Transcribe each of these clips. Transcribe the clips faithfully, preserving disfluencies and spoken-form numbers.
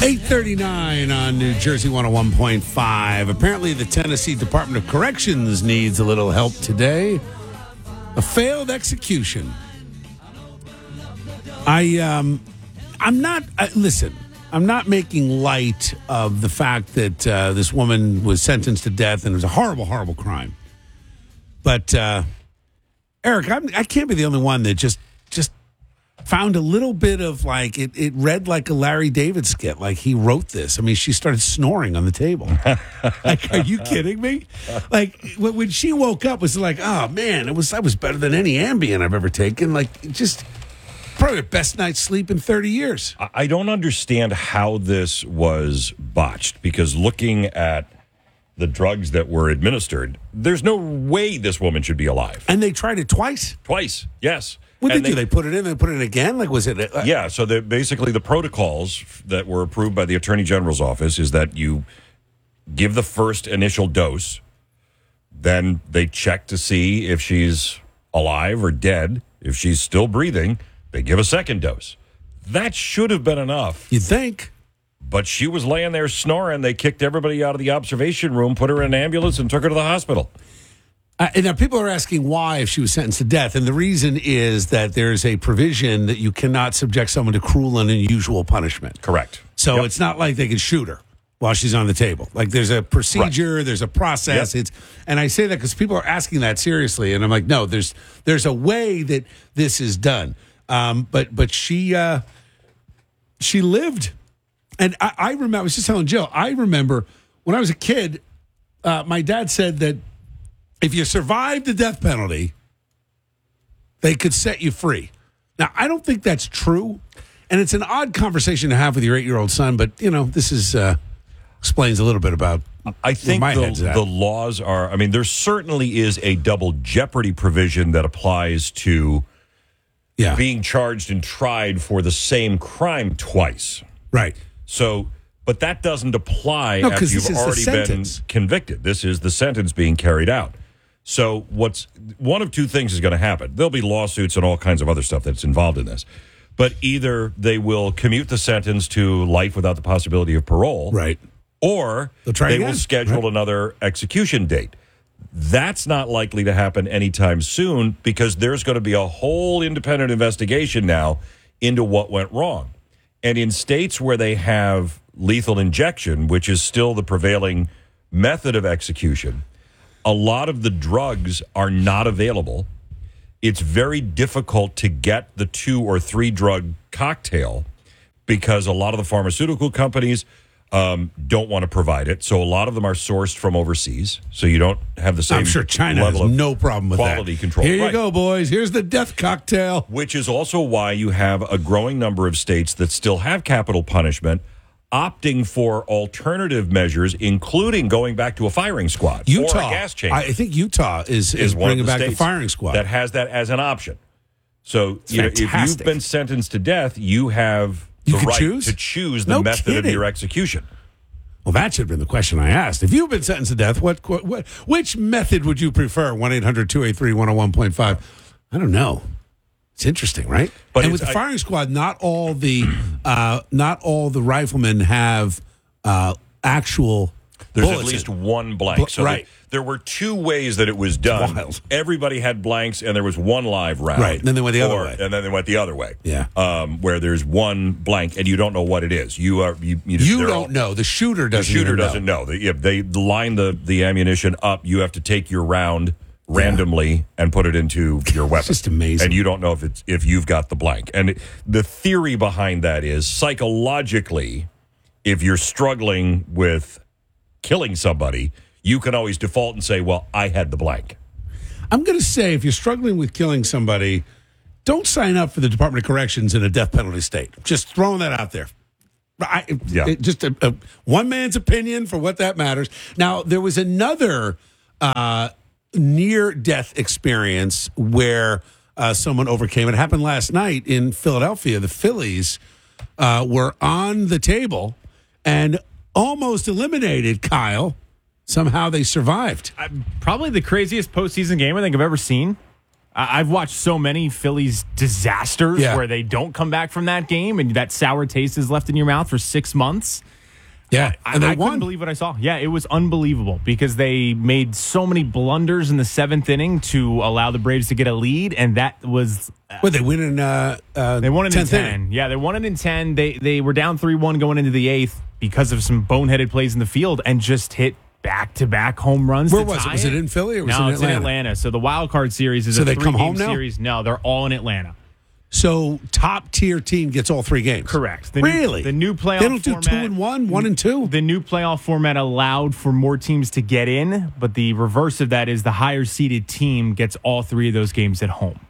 eight thirty-nine on New Jersey one oh one point five. Apparently, the Tennessee Department of Corrections needs a little help today. A failed execution. I, um, I'm not, uh, listen, I'm not making light of the fact that uh, this woman was sentenced to death and it was a horrible, horrible crime. But, uh, Eric, I'm, I can't be the only one that just, just found a little bit of like, it, it read like a Larry David skit, like he wrote this. I mean, she started snoring on the table. Like, are you kidding me? Like, when when she woke up, it was like, oh, man, it was, that was better than any Ambien I've ever taken. Like, it just... Probably the best night's sleep in thirty years. I don't understand how this was botched, because looking at the drugs that were administered, there's no way this woman should be alive. And they tried it twice? Twice, yes. What and did they, they put it in? They put it in again? Like, was it? A, yeah, so the, basically the protocols that were approved by the Attorney General's office is that you give the first initial dose, then they check to see if she's alive or dead. If she's still breathing, they give a second dose. That should have been enough. You think? But she was laying there snoring. They kicked everybody out of the observation room, put her in an ambulance, and took her to the hospital. Uh, and now people are asking why if she was sentenced to death. And the reason is that there's a provision that you cannot subject someone to cruel and unusual punishment. Correct. So yep. It's not like they can shoot her while she's on the table. Like, there's a procedure, right. There's a process. Yep. It's, and I say that because people are asking that seriously. And I'm like, no, there's there's a way that this is done. Um, but but she uh, she lived, and I, I remember. I was just telling Jill. I remember when I was a kid, uh, my dad said that if you survived the death penalty, they could set you free. Now I don't think that's true, and it's an odd conversation to have with your eight-year-old son. But you know, this is uh, explains a little bit about. I think my the, the laws are. I mean, there certainly is a double jeopardy provision that applies to. Yeah. Being charged and tried for the same crime twice. Right. So, but that doesn't apply no, after you've already been sentence. convicted. This is the sentence being carried out. So, what's one of two things is going to happen. There'll be lawsuits and all kinds of other stuff that's involved in this. But either they will commute the sentence to life without the possibility of parole. Right. Or they again. will schedule right. another execution date. That's not likely to happen anytime soon, because there's going to be a whole independent investigation now into what went wrong. And in states where they have lethal injection, which is still the prevailing method of execution, a lot of the drugs are not available. It's very difficult to get the two or three drug cocktail because a lot of the pharmaceutical companies Um, don't want to provide it. So a lot of them are sourced from overseas. So you don't have the same I'm sure China level has of no problem with quality that. control. Here you right. go, boys. Here's the death cocktail. Which is also why you have a growing number of states that still have capital punishment opting for alternative measures, including going back to a firing squad Utah, or a gas chamber. I think Utah is, is, is bringing back the firing squad. That has that as an option. So it's you know, if fantastic. you've been sentenced to death, you have you the right choose? to choose the no method kidding. of your execution. Well, that should have been the question I asked. If you've been sentenced to death, what, what, what which method would you prefer? one eight hundred two eight three one oh one point five. I don't know. It's interesting, right? But and with the I, firing squad, not all the uh, not all the riflemen have uh, actual. There's bullets at least in. one blank. So right. there, there were two ways that it was done. Wild. Everybody had blanks, and there was one live round. Right. And then they went the or, other way. And then they went the other way. Yeah. Um, where there's one blank, and you don't know what it is. You are you. You, you don't all, know. The shooter doesn't. The shooter know. doesn't know. They, yeah, they line the the ammunition up. You have to take your round randomly yeah. and put it into your weapon. It's just amazing. And you don't know if it's if you've got the blank. And the theory behind that is psychologically, if you're struggling with killing somebody, you can always default and say, well, I had the blank. I'm going to say, if you're struggling with killing somebody, don't sign up for the Department of Corrections in a death penalty state. Just throwing that out there. I, yeah. it, just a, a one man's opinion for what that matters. Now, there was another uh, near-death experience where uh, someone overcame. It happened last night in Philadelphia. The Phillies uh, were on the table and almost eliminated Kyle. Somehow they survived. Uh, probably the craziest postseason game I think I've ever seen. I- I've watched so many Phillies disasters Yeah. where they don't come back from that game and that sour taste is left in your mouth for six months. Yeah, I, and they I won. couldn't believe what I saw. Yeah, it was unbelievable because they made so many blunders in the seventh inning to allow the Braves to get a lead, and that was Well, they win in uh, uh, they won it in tenth ten. inning. Yeah, they won it in ten. They they were down three one going into the eighth because of some boneheaded plays in the field and just hit back to back home runs. Where to was it? tie Was it in Philly or was no, it in it's Atlanta? in Atlanta. So the wild card series is So a they come three-game home now? series. No, they're all in Atlanta. So top tier team gets all three games. Correct. The new- really? the new playoff They don't do two format- and one, one and two. The new playoff format allowed for more teams to get in, but the reverse of that is the higher seeded team gets all three of those games at home.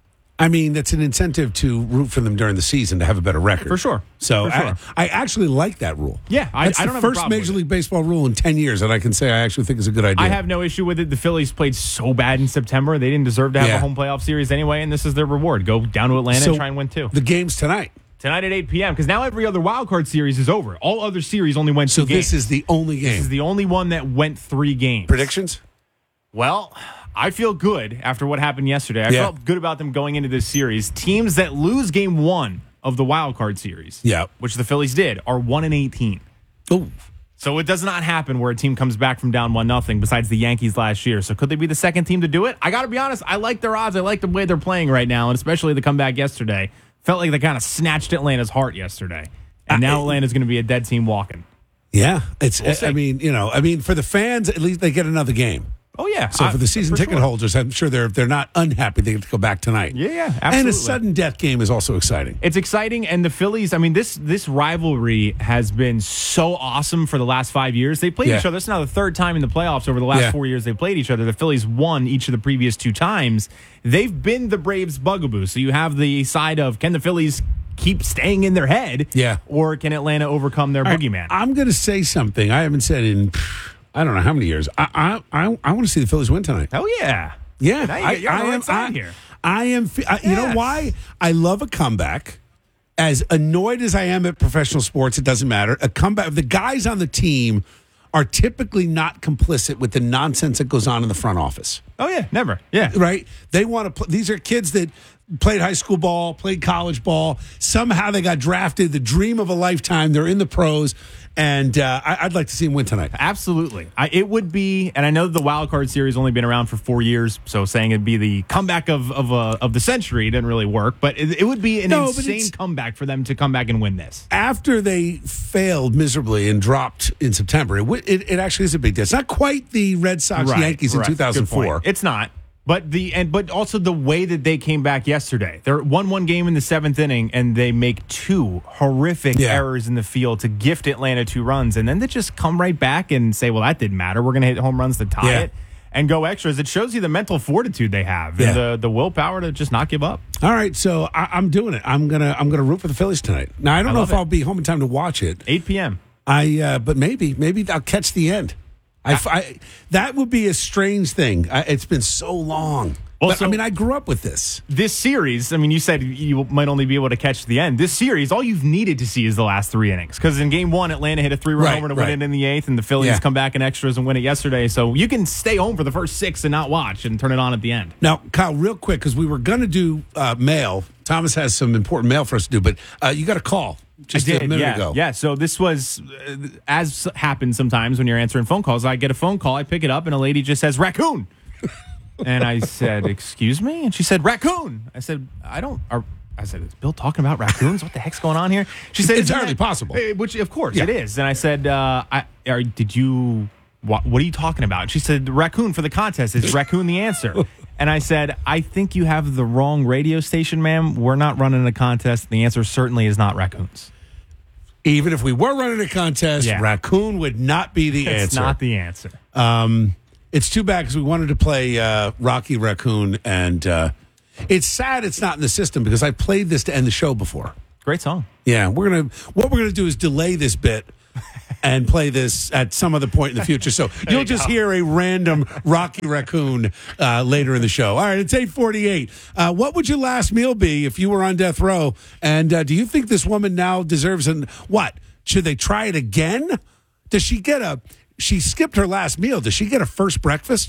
I mean, that's an incentive to root for them during the season to have a better record. For sure. So For sure. I, I actually like that rule. Yeah, I- that's I the don't have a first problem Major with League Baseball rule in ten years that I can say I actually think is a good idea. I have no issue with it. The Phillies played so bad in September. They didn't deserve to have Yeah. a home playoff series anyway, and this is their reward. Go down to Atlanta So and try and win two. the games tonight. Tonight at eight p.m., because now every other wild card series is over. All other series only went two So games. this is the only game. This is the only one that went three games. Predictions? Well, I feel good after what happened yesterday. I Yeah. felt good about them going into this series. Teams that lose game one of the wild card series, Yeah. which the Phillies did, are one and eighteen. Oh, So it does not happen where a team comes back from down one nothing. Besides the Yankees last year, so could they be the second team to do it? I got to be honest. I like their odds. I like the way they're playing right now, and especially the comeback yesterday. Felt like they kind of snatched Atlanta's heart yesterday, and now I- Atlanta's going to be a dead team walking. yeah. It's. We'll see. I mean, you know, I mean, for the fans, at least they get another game. Oh yeah. So I- for the season for ticket sure. holders, I'm sure they're they're not unhappy they get to go back tonight. Yeah, yeah, And a absolutely. sudden death game is also exciting. It's exciting, and the Phillies. I mean, this this rivalry has been so awesome for the last five years. They played Yeah. each other. It's now the third time in the playoffs over the last Yeah. four years they played each other. The Phillies won each of the previous two times. They've been the Braves' bugaboo. So you have the side of can the Phillies keep staying in their head, Yeah. or can Atlanta overcome their All right, boogeyman? I'm going to say something I haven't said in pff, I don't know how many years. I I I, I want to see the Phillies win tonight. Hell yeah, Yeah, Now you I, get- you're on I the right am. side I, here. I am. fe- I, You know Yes. why? I love a comeback. As annoyed as I am at professional sports, it doesn't matter. A comeback. The guys on the team are typically not complicit with the nonsense that goes on in the front office. Oh yeah, never. Yeah, Right? They want to. Play, these are kids that played high school ball, played college ball. Somehow they got drafted. The dream of a lifetime. They're in the pros, and uh, I, I'd like to see them win tonight. Absolutely. I, it would be, and I know the wild card series only been around for four years, so saying it'd be the comeback of of, uh, of the century didn't really work, but it, it would be an No, but insane it's- comeback for them to come back and win this. After they failed miserably and dropped in September, it, w- it, it actually is a big deal. It's not quite the Red Sox Yankees in right. two thousand Good point. four. It's not. But the and but also the way that they came back yesterday. They're one one game in the seventh inning, and they make two horrific Yeah. errors in the field to gift Atlanta two runs, and then they just come right back and say, "Well, that didn't matter. We're going to hit home runs to tie Yeah. it and go extras." It shows you the mental fortitude they have Yeah. and the the willpower to just not give up. All right, so I, I'm doing it. I'm gonna I'm gonna root for the Phillies tonight. Now I don't I know love if it. I'll be home in time to watch it. eight p.m. I uh, but maybe maybe I'll catch the end. I, I- that would be a strange thing. I, it's been so long. Well, But, so- I mean, I grew up with this. This series, I mean, you said you might only be able to catch the end. This series, all you've needed to see is the last three innings. Because in game one, Atlanta hit a three-run Right, homer to right. win it in the eighth, and the Phillies Yeah. come back in extras and win it yesterday. So you can stay home for the first six and not watch and turn it on at the end. Now, Kyle, real quick, because we were going to do uh, mail. Thomas has some important mail for us to do, but uh, you got a call just I did, a minute yeah, ago. yeah. So this was, uh, as happens sometimes when you're answering phone calls, I get a phone call, I pick it up, and a lady just says, "Raccoon." And I said, "Excuse me?" And she said, "Raccoon." I said, "I don't." Are, I said, "Is Bill talking about raccoons? What the heck's going on here?" She said, It's "Isn't entirely that-" possible. Eh, Which, of course, Yeah. it is. And I said, uh, I, are, "Did you? What, what are you talking about?" And she said, "Raccoon for the contest. Is raccoon the answer?" And I said, "I think you have the wrong radio station, ma'am. We're not running a contest. The answer certainly is not raccoons. Even if we were running a contest, Yeah. raccoon would not be the It's answer. not the answer." Um, it's too bad because we wanted to play uh, Rocky Raccoon, and uh, it's sad it's not in the system because I played this to end the show before. Great song. Yeah, we're gonna what we're gonna do is delay this bit and play this at some other point in the future. So you'll you just go. hear a random Rocky Raccoon uh, later in the show. All right, it's eight forty-eight. Uh, what would your last meal be if you were on death row? And uh, do you think this woman now deserves an what? Should they try it again? Does she get a? She skipped her last meal. Does she get a first breakfast?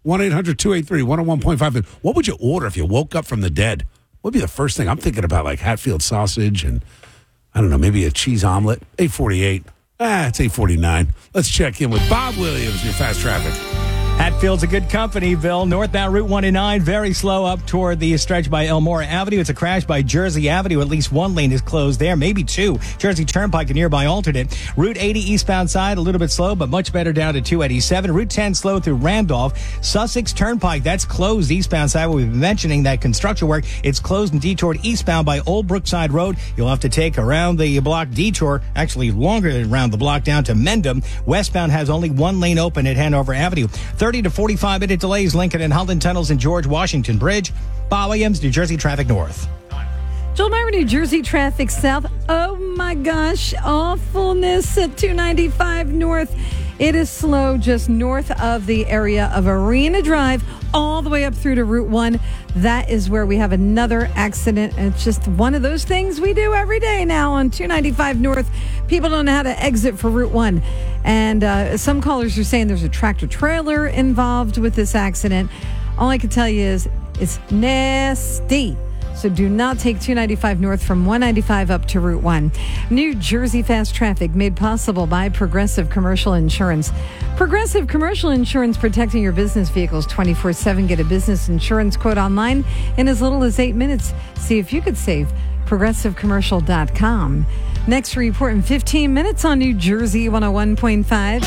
one eight hundred two eight three one oh one point five. What would you order if you woke up from the dead? What would be the first thing? I'm thinking about like Hatfield sausage and, I don't know, maybe a cheese omelet. eight forty-eight. Ah, it's eight forty-nine. Let's check in with Bob Williams, your fast traffic. Hatfield's a good company, Bill. Northbound Route one nine, very slow up toward the stretch by Elmora Avenue. It's a crash by Jersey Avenue. At least one lane is closed there, maybe two. Jersey Turnpike, a nearby alternate. Route eighty eastbound side, a little bit slow, but much better down to two eighty-seven. Route ten slow through Randolph. Sussex Turnpike, that's closed eastbound side. We've been mentioning that construction work. It's closed and detoured eastbound by Old Brookside Road. You'll have to take around the block detour, actually longer than around the block down to Mendham. Westbound has only one lane open at Hanover Avenue. thirty to forty-five minute delays, Lincoln and Holland Tunnels and George Washington Bridge. Bob Williams, New Jersey Traffic North. Joel Myra, New Jersey Traffic South. Oh my gosh, awfulness at two ninety-five North. It is slow just north of the area of Arena Drive, all the way up through to Route one. That is where we have another accident. It's just one of those things we do every day now on two ninety-five North. People don't know how to exit for Route one. And uh, some callers are saying there's a tractor trailer involved with this accident. All I can tell you is it's nasty. So do not take two ninety-five North from one ninety-five up to Route one. New Jersey Fast Traffic made possible by Progressive Commercial Insurance. Progressive Commercial Insurance, protecting your business vehicles twenty-four seven. Get a business insurance quote online in as little as eight minutes. See if you could save. progressive commercial dot com. Next report in fifteen minutes on New Jersey one oh one point five.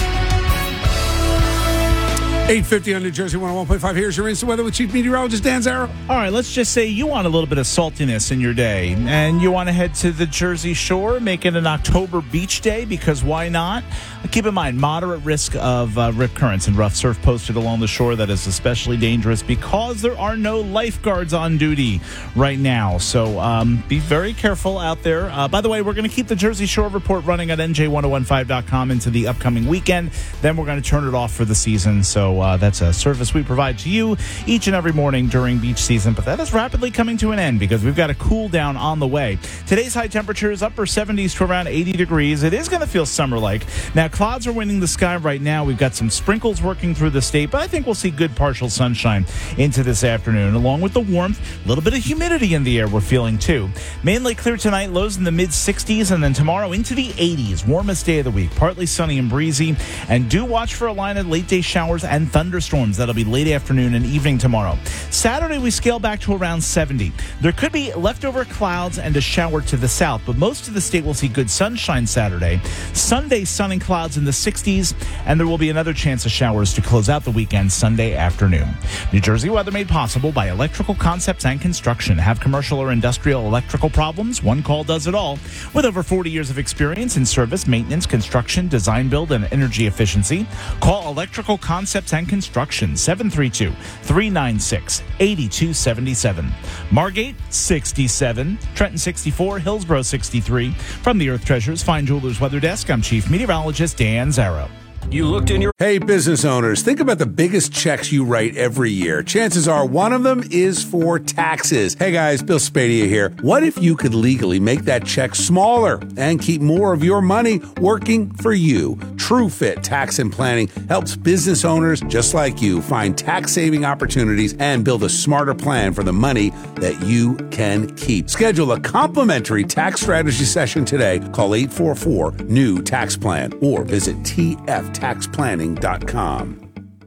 eight fifty on New Jersey one oh one point five. Here's your instant weather with Chief Meteorologist Dan Zarrow. All right, let's just say you want a little bit of saltiness in your day, and you want to head to the Jersey Shore, make it an October beach day, because why not? Keep in mind, moderate risk of uh, rip currents and rough surf posted along the shore. That is especially dangerous because there are no lifeguards on duty right now. So um, be very careful out there. Uh, by the way, we're going to keep the Jersey Shore report running at N J ten fifteen dot com into the upcoming weekend. Then we're going to turn it off for the season. So uh, that's a service we provide to you each and every morning during beach season. But that is rapidly coming to an end because we've got a cool down on the way. Today's high temperature is upper seventies to around eighty degrees. It is going to feel summer-like. Now, clouds are winning the sky right now. We've got some sprinkles working through the state, but I think we'll see good partial sunshine into this afternoon, along with the warmth. A little bit of humidity in the air we're feeling, too. Mainly clear tonight, lows in the mid-sixties, and then tomorrow into the eighties. Warmest day of the week, partly sunny and breezy. And do watch for a line of late-day showers and thunderstorms. That'll be late afternoon and evening tomorrow. Saturday, we scale back to around seventy. There could be leftover clouds and a shower to the south, but most of the state will see good sunshine Saturday. Sunday, sun and clouds in the sixties, and there will be another chance of showers to close out the weekend Sunday afternoon. New Jersey weather made possible by Electrical Concepts and Construction. Have commercial or industrial electrical problems? One call does it all. With over forty years of experience in service, maintenance, construction, design build, and energy efficiency, call Electrical Concepts and Construction, seven three two, three nine six, eight two seven seven. Margate, sixty-seven. Trenton, sixty-four. Hillsborough, sixty-three. From the Earth Treasures Fine Jewelers Weather Desk, I'm Chief Meteorologist Dan Zarrow. You looked in your... Hey, business owners, think about the biggest checks you write every year. Chances are one of them is for taxes. Hey guys, Bill Spadia here. What if you could legally make that check smaller and keep more of your money working for you? TrueFit Tax and Planning helps business owners just like you find tax-saving opportunities and build a smarter plan for the money that you can keep. Schedule a complimentary tax strategy session today. Call eight four four, N E W, tax plan or visit T F tax planning dot com.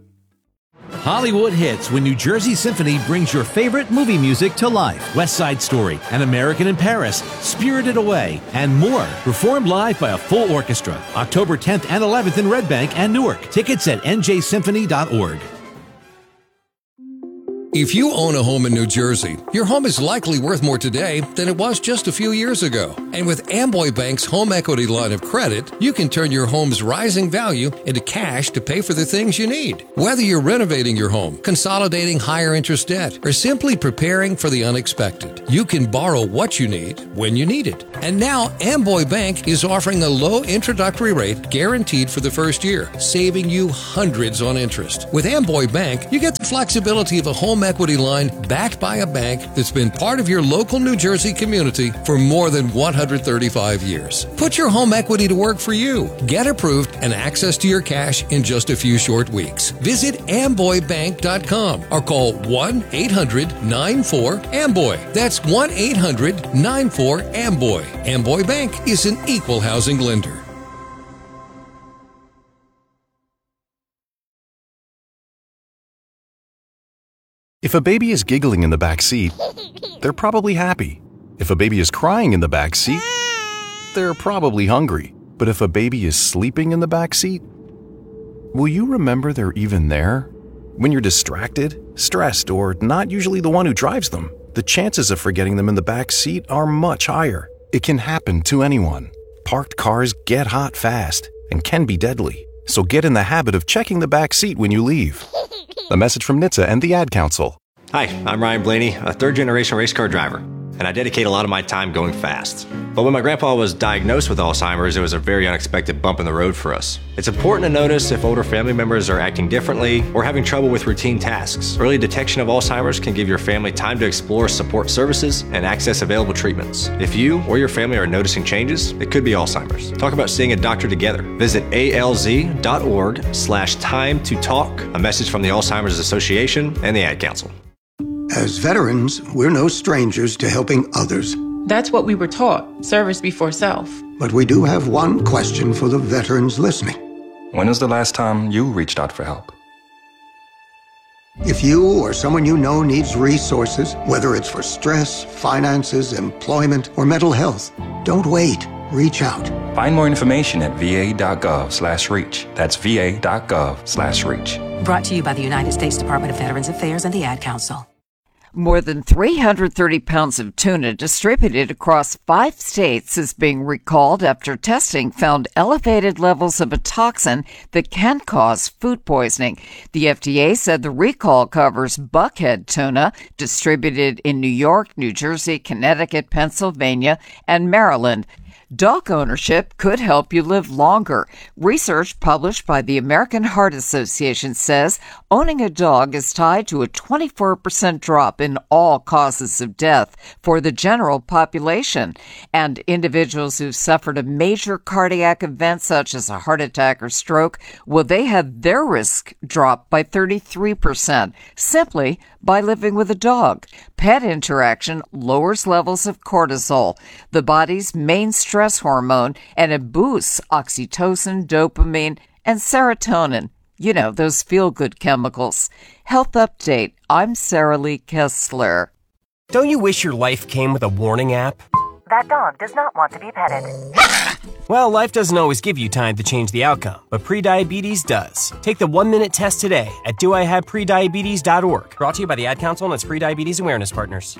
Hollywood hits when New Jersey Symphony brings your favorite movie music to life. West Side Story, An American in Paris, Spirited Away, and more. Performed live by a full orchestra. October tenth and eleventh in Red Bank and Newark. Tickets at N J symphony dot org. If you own a home in New Jersey, your home is likely worth more today than it was just a few years ago. And with Amboy Bank's home equity line of credit, you can turn your home's rising value into cash to pay for the things you need. Whether you're renovating your home, consolidating higher interest debt, or simply preparing for the unexpected, you can borrow what you need when you need it. And now Amboy Bank is offering a low introductory rate guaranteed for the first year, saving you hundreds on interest. With Amboy Bank, you get the flexibility of a home home equity line backed by a bank that's been part of your local New Jersey community for more than one hundred thirty-five years. Put your home equity to work for you. Get approved and access to your cash in just a few short weeks. Visit amboy bank dot com or call one eight hundred nine four amboy. That's one eight hundred nine four amboy. Amboy Bank is an equal housing lender. If a baby is giggling in the back seat, they're probably happy. If a baby is crying in the back seat, they're probably hungry. But if a baby is sleeping in the back seat, will you remember they're even there? When you're distracted, stressed, or not usually the one who drives them, the chances of forgetting them in the back seat are much higher. It can happen to anyone. Parked cars get hot fast and can be deadly. So get in the habit of checking the back seat when you leave. A message from N H T S A and the Ad Council. Hi, I'm Ryan Blaney, a third-generation race car driver, and I dedicate a lot of my time going fast. But when my grandpa was diagnosed with Alzheimer's, it was a very unexpected bump in the road for us. It's important to notice if older family members are acting differently or having trouble with routine tasks. Early detection of Alzheimer's can give your family time to explore support services and access available treatments. If you or your family are noticing changes, it could be Alzheimer's. Talk about seeing a doctor together. Visit alz.org slash time to talk. A message from the Alzheimer's Association and the Ad Council. As veterans, we're no strangers to helping others. That's what we were taught, service before self. But we do have one question for the veterans listening. When was the last time you reached out for help? If you or someone you know needs resources, whether it's for stress, finances, employment, or mental health, don't wait. Reach out. Find more information at va.gov slash reach. That's va.gov slash reach. Brought to you by the United States Department of Veterans Affairs and the Ad Council. More than three hundred thirty pounds of tuna distributed across five states is being recalled after testing found elevated levels of a toxin that can cause food poisoning. The F D A said the recall covers buckhead tuna distributed in New York, New Jersey, Connecticut, Pennsylvania, and Maryland. Dog ownership could help you live longer. Research published by the American Heart Association says owning a dog is tied to a twenty-four percent drop in all causes of death for the general population. And individuals who've suffered a major cardiac event such as a heart attack or stroke, will they have their risk drop by thirty-three percent simply by living with a dog. Pet interaction lowers levels of cortisol, the body's main stress hormone, and it boosts oxytocin, dopamine, and serotonin. You know, those feel-good chemicals. Health Update. I'm Sarah Lee Kessler. Don't you wish your life came with a warning app? That dog does not want to be petted. Well, life doesn't always give you time to change the outcome, but prediabetes does. Take the one-minute test today at do I have prediabetes dot org. Brought to you by the Ad Council and its Prediabetes Awareness Partners.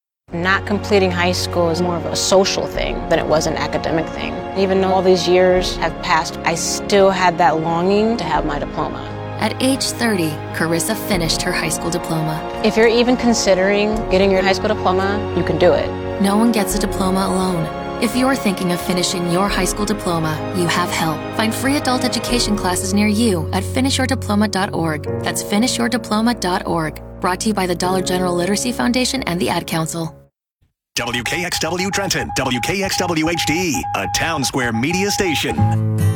Not completing high school is more of a social thing than it was an academic thing. Even though all these years have passed, I still had that longing to have my diploma. At age thirty, Carissa finished her high school diploma. If you're even considering getting your high school diploma, you can do it. No one gets a diploma alone. If you're thinking of finishing your high school diploma, you have help. Find free adult education classes near you at finish your diploma dot org. That's finish your diploma dot org. Brought to you by the Dollar General Literacy Foundation and the Ad Council. W K X W Trenton, W K X W H D, a Town Square media station.